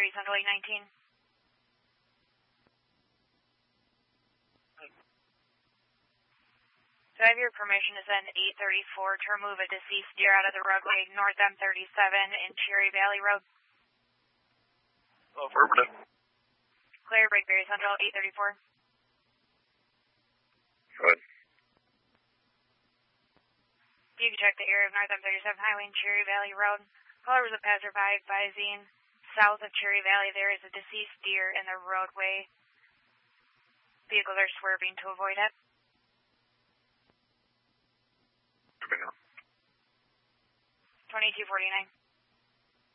Berry Central 819. Do I have your permission to send 834 to remove a deceased deer out of the roadway north M37 in Cherry Valley Road? Affirmative. Clear, break Berry Central 834. Good. You can check the area of north M37 Highway and Cherry Valley Road. Caller was a passerby advising south of Cherry Valley there is a deceased deer in the roadway. Vehicles are swerving to avoid it. 2249.